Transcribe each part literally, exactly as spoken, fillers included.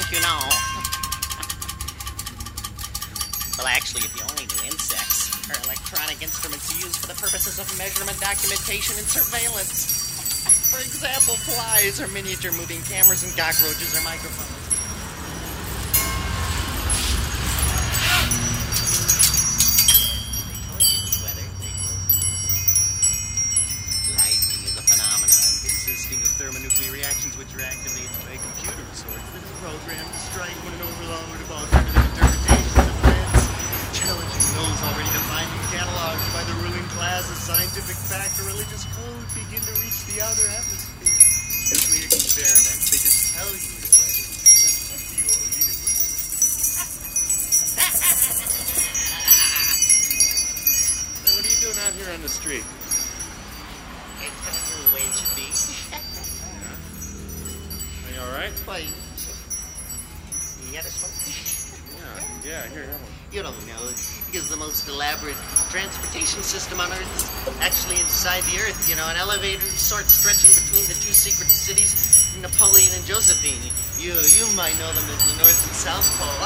think you know. Well, actually, if you only knew, insects are electronic instruments used for the purposes of measurement, documentation, and surveillance. For example, flies are miniature moving cameras and cockroaches are microphones. They told you it was weather. They told you. Lightning is a phenomenon consisting of thermonuclear reactions which are activated by a computer source that is programmed to strike when an overload of alternative interpretations of events, challenging those already defined and cataloged by the ruling class as scientific fact or religious code begin to reach the outer atmosphere. Nuclear experiments, they just tell you it's weather. You already knew it. So what are you doing out here on the street? It's going to the way it should be. Are you all right? Why? You got a smoke? Yeah, yeah, here, have one. You don't know, because the most elaborate transportation system on Earth is actually inside the Earth, you know, an elevator sort stretching between the two secret cities, Napoleon and Josephine. You you might know them as the North and South Pole.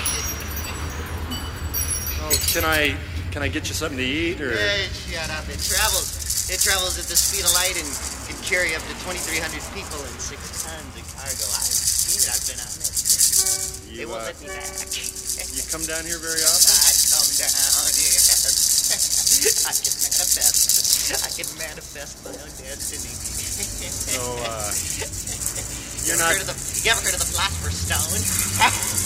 Oh, can I can I get you something to eat, or? Yeah, shut up. It travels. It travels at the speed of light and can carry up to twenty-three hundred people and six tons of cargo. I've seen it. I've been on it. You, They won't uh, let me back. You come down here very often? I come down, yes. I can manifest. I can manifest my own destiny. So, uh, you you're ever not... Heard of the, you ever heard of the Philosopher's Stone?